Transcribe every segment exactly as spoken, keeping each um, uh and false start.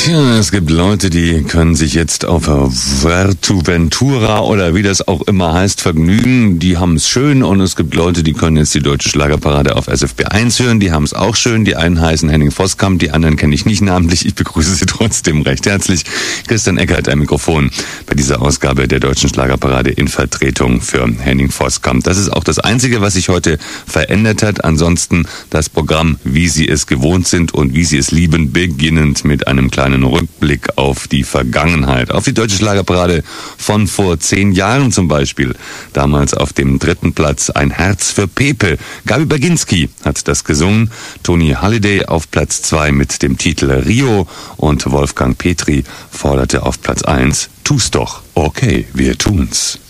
Ja, es gibt Leute, die können sich jetzt auf Fuerteventura oder wie das auch immer heißt vergnügen. Die haben es schön, und es gibt Leute, die können jetzt die deutsche Schlagerparade auf S F B eins hören. Die haben es auch schön. Die einen heißen Henning Voskamp, die anderen kenne ich nicht namentlich. Ich begrüße Sie trotzdem recht herzlich. Christian Eckert am Mikrofon bei dieser Ausgabe der deutschen Schlagerparade in Vertretung für Henning Voskamp. Das ist auch das Einzige, was sich heute verändert hat. Ansonsten das Programm, wie Sie es gewohnt sind und wie Sie es lieben, beginnend mit einem kleinen einen Rückblick auf die Vergangenheit, auf die deutsche Schlagerparade von vor zehn Jahren zum Beispiel. Damals auf dem dritten Platz Ein Herz für Pepe. Gabi Baginski hat das gesungen, Tony Halliday auf Platz zwei mit dem Titel Rio und Wolfgang Petri forderte auf Platz eins Tu's doch, okay, wir tun's.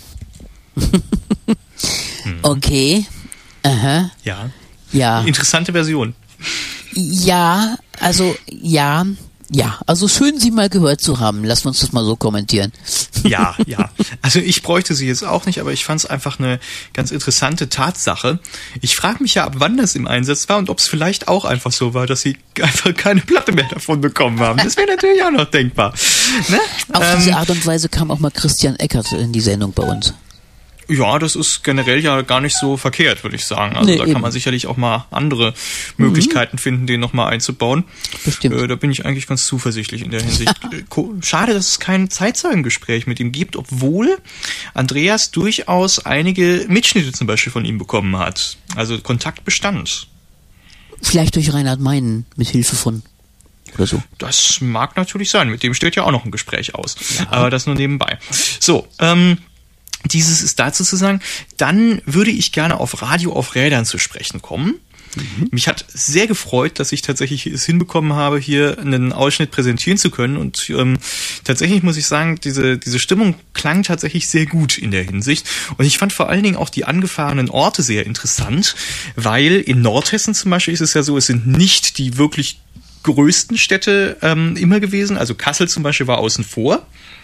Okay, aha. Ja. Ja. Interessante Version. Ja, also ja, ja, also schön, Sie mal gehört zu haben. Lassen wir uns das mal so kommentieren. Ja, ja. Also ich bräuchte sie jetzt auch nicht, aber ich fand es einfach eine ganz interessante Tatsache. Ich frage mich ja, ab wann das im Einsatz war und ob es vielleicht auch einfach so war, dass Sie einfach keine Platte mehr davon bekommen haben. Das wäre natürlich auch noch denkbar. Ne? Auf ähm, diese Art und Weise kam auch mal Christian Eckert in die Sendung bei uns. Ja, das ist generell ja gar nicht so verkehrt, würde ich sagen. Also nee, da eben. kann man sicherlich auch mal andere Möglichkeiten mhm. finden, den nochmal einzubauen. Bestimmt. Äh, da bin ich eigentlich ganz zuversichtlich in der Hinsicht. Schade, dass es kein Zeitzeugengespräch mit ihm gibt, obwohl Andreas durchaus einige Mitschnitte zum Beispiel von ihm bekommen hat. Also Kontakt bestand. Vielleicht durch Reinhard Meinen mit Hilfe von oder so. Das mag natürlich sein. Mit dem steht ja auch noch ein Gespräch aus. Ja. Aber das nur nebenbei. So, ähm, dieses ist dazu zu sagen. Dann würde ich gerne auf Radio auf Rädern zu sprechen kommen. Mhm. Mich hat sehr gefreut, dass ich tatsächlich es hinbekommen habe, hier einen Ausschnitt präsentieren zu können. Und ähm, tatsächlich muss ich sagen, diese diese Stimmung klang tatsächlich sehr gut in der Hinsicht. Und ich fand vor allen Dingen auch die angefahrenen Orte sehr interessant, weil in Nordhessen zum Beispiel ist es ja so, es sind nicht die wirklich größten Städte ähm, immer gewesen. Also Kassel zum Beispiel war außen vor.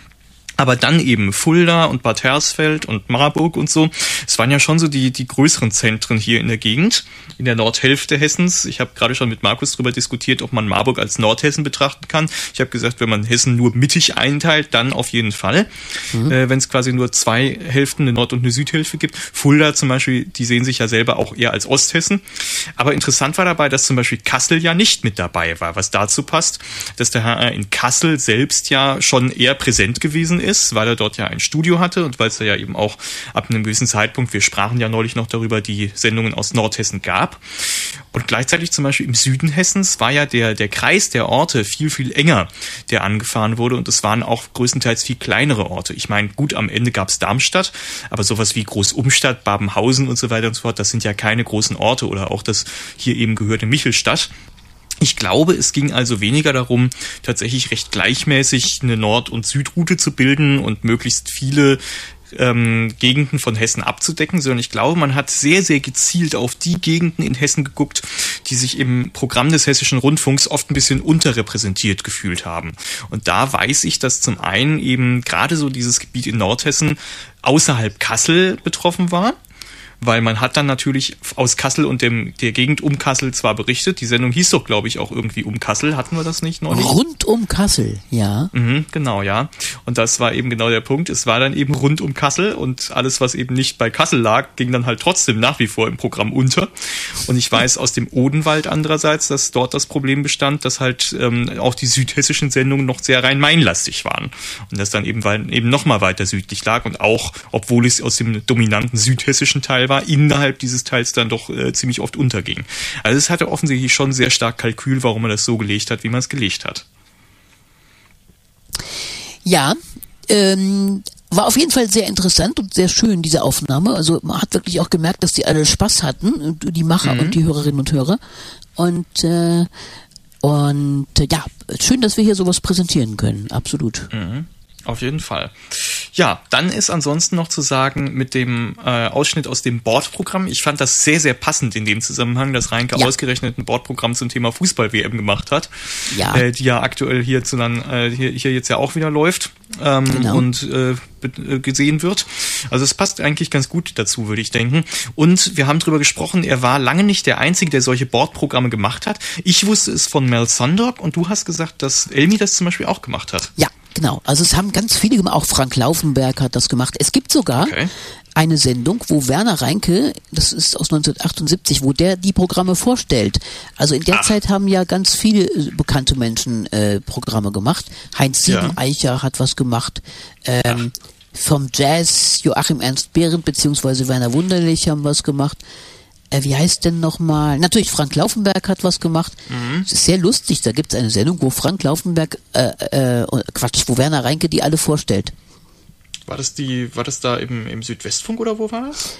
Aber dann eben Fulda und Bad Hersfeld und Marburg und so. Es waren ja schon so die die größeren Zentren hier in der Gegend, in der Nordhälfte Hessens. Ich habe gerade schon mit Markus darüber diskutiert, ob man Marburg als Nordhessen betrachten kann. Ich habe gesagt, wenn man Hessen nur mittig einteilt, dann auf jeden Fall. Mhm. Äh, wenn es quasi nur zwei Hälften, eine Nord- und eine Südhälfte gibt. Fulda zum Beispiel, die sehen sich ja selber auch eher als Osthessen. Aber interessant war dabei, dass zum Beispiel Kassel ja nicht mit dabei war, was dazu passt, dass der H R in Kassel selbst ja schon eher präsent gewesen ist. ist, weil er dort ja ein Studio hatte und weil es ja eben auch ab einem gewissen Zeitpunkt, wir sprachen ja neulich noch darüber, die Sendungen aus Nordhessen gab. Und gleichzeitig zum Beispiel im Süden Hessens war ja der, der Kreis der Orte viel, viel enger, der angefahren wurde, und es waren auch größtenteils viel kleinere Orte. Ich meine, gut, am Ende gab es Darmstadt, aber sowas wie Großumstadt, Babenhausen und so weiter und so fort, das sind ja keine großen Orte, oder auch das hier eben gehörte Michelstadt. Ich glaube, es ging also weniger darum, tatsächlich recht gleichmäßig eine Nord- und Südroute zu bilden und möglichst viele ähm, Gegenden von Hessen abzudecken, sondern ich glaube, man hat sehr, sehr gezielt auf die Gegenden in Hessen geguckt, die sich im Programm des Hessischen Rundfunks oft ein bisschen unterrepräsentiert gefühlt haben. Und da weiß ich, dass zum einen eben gerade so dieses Gebiet in Nordhessen außerhalb Kassel betroffen war. Weil man hat dann natürlich aus Kassel und dem der Gegend um Kassel zwar berichtet, die Sendung hieß doch, glaube ich, auch irgendwie um Kassel, hatten wir das nicht neulich? Rund um Kassel, ja. Mhm, genau, ja. Und das war eben genau der Punkt, es war dann eben rund um Kassel, und alles, was eben nicht bei Kassel lag, ging dann halt trotzdem nach wie vor im Programm unter. Und ich weiß aus dem Odenwald andererseits, dass dort das Problem bestand, dass halt ähm, auch die südhessischen Sendungen noch sehr rhein-main-lastig waren. Und das dann eben, weil, eben noch mal weiter südlich lag, und auch, obwohl es aus dem dominanten südhessischen Teil war, innerhalb dieses Teils dann doch äh, ziemlich oft unterging. Also es hatte offensichtlich schon sehr stark Kalkül, warum man das so gelegt hat, wie man es gelegt hat. Ja, ähm, war auf jeden Fall sehr interessant und sehr schön, diese Aufnahme. Also man hat wirklich auch gemerkt, dass die alle Spaß hatten, die Macher mhm. und die Hörerinnen und Hörer. Und äh, und äh, ja, schön, dass wir hier sowas präsentieren können, absolut. Mhm. Auf jeden Fall. Ja, dann ist ansonsten noch zu sagen mit dem äh, Ausschnitt aus dem Bordprogramm. Ich fand das sehr, sehr passend in dem Zusammenhang, dass Reinke ja. ausgerechnet ein Bordprogramm zum Thema Fußball-W M gemacht hat, ja. äh, die ja aktuell hier, zu dann, äh, hier, hier jetzt ja auch wieder läuft ähm, genau. und äh, be- gesehen wird. Also es passt eigentlich ganz gut dazu, würde ich denken. Und wir haben drüber gesprochen, er war lange nicht der Einzige, der solche Bordprogramme gemacht hat. Ich wusste es von Mel Sondorf und du hast gesagt, dass Elmi das zum Beispiel auch gemacht hat. Ja. Genau, also es haben ganz viele gemacht, auch Frank Laufenberg hat das gemacht. Es gibt sogar okay. eine Sendung, wo Werner Reinke, das ist aus neunzehnhundertachtundsiebzig, wo der die Programme vorstellt. Also in der Ach. Zeit haben ja ganz viele bekannte Menschen äh, Programme gemacht. Heinz Siebeneicher ja. hat was gemacht. Ähm, vom Jazz Joachim Ernst Behrendt beziehungsweise Werner Wunderlich haben was gemacht. Äh, wie heißt denn nochmal? Natürlich, Frank Laufenberg hat was gemacht. Mhm. Es ist sehr lustig, da gibt es eine Sendung, wo Frank Laufenberg, äh, äh, Quatsch, wo Werner Reinke die alle vorstellt. War das die, war das da im, im Südwestfunk oder wo war das?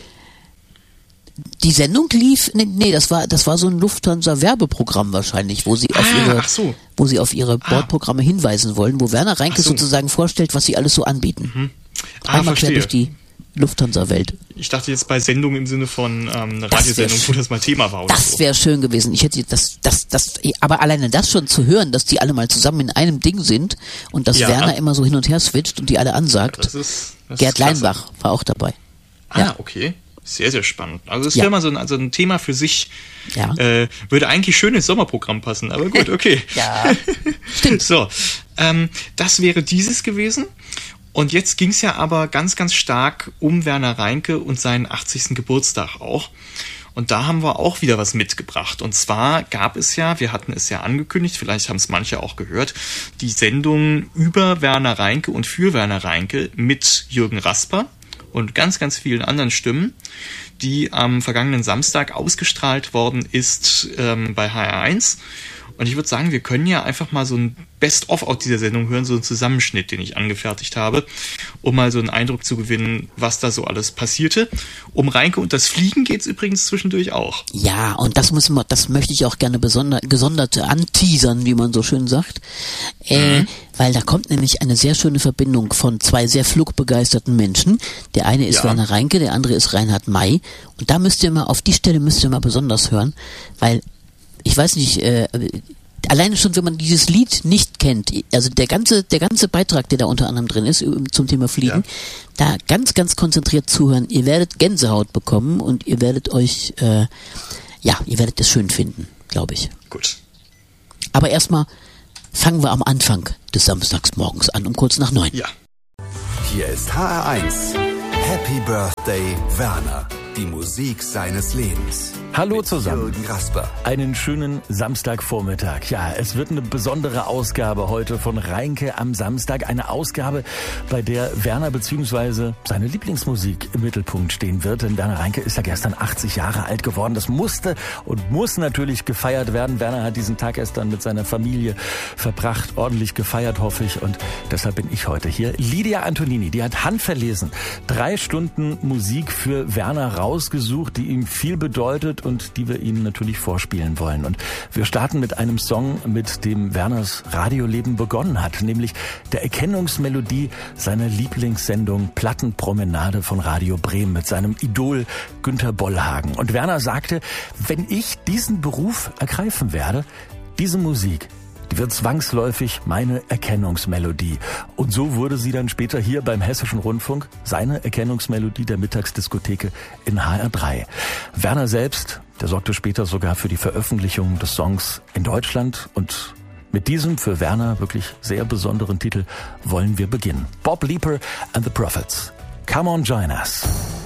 Die Sendung lief, nee, nee, das war, das war so ein Lufthansa-Werbeprogramm wahrscheinlich, wo sie auf ah, ihre, ach so. wo sie auf ihre Bordprogramme ah. hinweisen wollen, wo Werner Reinke so. sozusagen vorstellt, was sie alles so anbieten. Mhm. Ah, Einmal quer durch die Lufthansa-Welt. Ich dachte jetzt bei Sendung im Sinne von ähm, eine Radiosendung, wo das mal Thema war. Oder das wäre so. schön gewesen. Ich hätte das, das, das, aber alleine das schon zu hören, dass die alle mal zusammen in einem Ding sind und dass ja. Werner immer so hin und her switcht und die alle ansagt. Ja, das ist, das Gerd ist klasse. Leinbach war auch dabei. Ah, ja. okay. Sehr, sehr spannend. Also es wäre ja. mal so ein, also ein Thema für sich. Ja. Äh, würde eigentlich schön ins Sommerprogramm passen, aber gut, okay. ja, stimmt. So, ähm, das wäre dieses gewesen. Und jetzt ging es ja aber ganz, ganz stark um Werner Reinke und seinen achtzigsten Geburtstag auch. Und da haben wir auch wieder was mitgebracht. Und zwar gab es ja, wir hatten es ja angekündigt, vielleicht haben es manche auch gehört, die Sendung über Werner Reinke und für Werner Reinke mit Jürgen Rasper und ganz, ganz vielen anderen Stimmen, die am vergangenen Samstag ausgestrahlt worden ist ähm, bei H R eins. Und ich würde sagen, wir können ja einfach mal so ein Best-of aus dieser Sendung hören, so einen Zusammenschnitt, den ich angefertigt habe, um mal so einen Eindruck zu gewinnen, was da so alles passierte. Um Reinke und das Fliegen geht's übrigens zwischendurch auch. Ja, und das müssen wir, das möchte ich auch gerne besonder, gesondert anteasern, wie man so schön sagt. Äh, mhm. Weil da kommt nämlich eine sehr schöne Verbindung von zwei sehr flugbegeisterten Menschen. Der eine ist ja. Werner Reinke, der andere ist Reinhard May. Und da müsst ihr mal, auf die Stelle müsst ihr mal besonders hören, weil ich weiß nicht, äh, alleine schon, wenn man dieses Lied nicht kennt, also der ganze, der ganze Beitrag, der da unter anderem drin ist zum Thema Fliegen, ja. da ganz, ganz konzentriert zuhören. Ihr werdet Gänsehaut bekommen und ihr werdet euch, äh, ja, ihr werdet es schön finden, glaube ich. Gut. Aber erstmal fangen wir am Anfang des Samstagsmorgens an, um kurz nach neun. Ja. Hier ist H R eins. Happy Birthday, Werner. Die Musik seines Lebens. Hallo zusammen. Jürgen Rasper. Einen schönen Samstagvormittag. Ja, es wird eine besondere Ausgabe heute von Reinke am Samstag. Eine Ausgabe, bei der Werner bzw. seine Lieblingsmusik im Mittelpunkt stehen wird. Denn Werner Reinke ist ja gestern achtzig Jahre alt geworden. Das musste und muss natürlich gefeiert werden. Werner hat diesen Tag erst dann mit seiner Familie verbracht. Ordentlich gefeiert, hoffe ich. Und deshalb bin ich heute hier. Lydia Antonini, die hat handverlesen drei Stunden Musik für Werner rausgesucht, die ihm viel bedeutet und die wir Ihnen natürlich vorspielen wollen. Und wir starten mit einem Song, mit dem Werners Radioleben begonnen hat, nämlich der Erkennungsmelodie seiner Lieblingssendung Plattenpromenade von Radio Bremen mit seinem Idol Günter Bollhagen. Und Werner sagte, wenn ich diesen Beruf ergreifen werde, diese Musik, die wird zwangsläufig meine Erkennungsmelodie. Und so wurde sie dann später hier beim Hessischen Rundfunk seine Erkennungsmelodie der Mittagsdiskotheke in H R drei. Werner selbst, der sorgte später sogar für die Veröffentlichung des Songs in Deutschland. Und mit diesem für Werner wirklich sehr besonderen Titel wollen wir beginnen. Bob Leeper and the Prophets. Come on, join us.